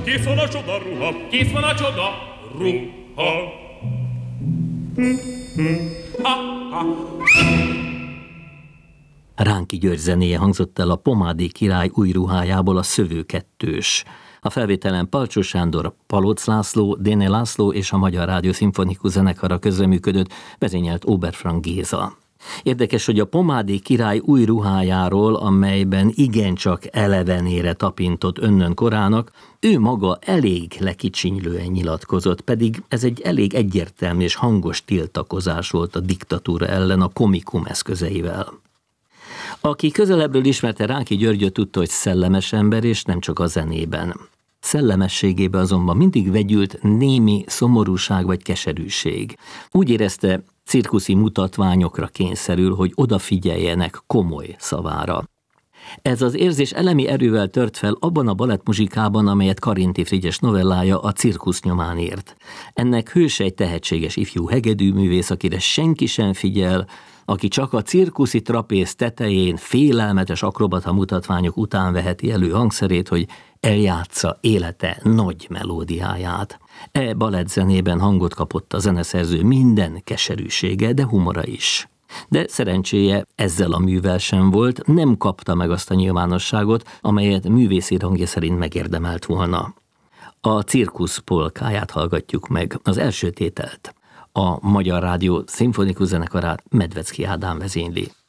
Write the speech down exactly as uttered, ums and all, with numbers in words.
kész van a csoda ruha, kész van a csoda ruha. Ha, ha. Ránki György zenéje hangzott el a Pomádi király új ruhájából, a Szövő kettős. A felvételen Palcsó Sándor, Palóc László, Déné László és a Magyar Rádió Szimfonikus Zenekara közreműködött, vezényelt Oberfrank Géza. Érdekes, hogy a Pomádi király új ruhájáról, amelyben igencsak elevenére tapintott Önnön korának, ő maga elég lekicsinylően nyilatkozott, pedig ez egy elég egyértelmű és hangos tiltakozás volt a diktatúra ellen a komikum eszközeivel. Aki közelebbről ismerte Ránki Györgyöt, tudta, hogy szellemes ember, és nem csak a zenében. Szellemességében azonban mindig vegyült némi szomorúság vagy keserűség. Úgy érezte, cirkuszi mutatványokra kényszerül, hogy odafigyeljenek komoly szavára. Ez az érzés elemi erővel tört fel abban a balettmuzsikában, amelyet Karinthy Frigyes novellája A cirkusz nyomán írt. Ennek hőse egy tehetséges ifjú hegedűművész, akire senki sem figyel, aki csak a cirkuszi trapéz tetején félelmetes akrobata mutatványok után veheti elő hangszerét, hogy eljátsza élete nagy melódiáját. E balettzenében hangot kapott a zeneszerző minden keserűsége, de humora is. De szerencséje ezzel a művel sem volt, nem kapta meg azt a nyilvánosságot, amelyet művészi rangja szerint megérdemelt volna. A cirkusz polkáját hallgatjuk meg, az első tételt. A Magyar Rádió Szimfonikus Zenekarát Medvecki Ádám vezényli.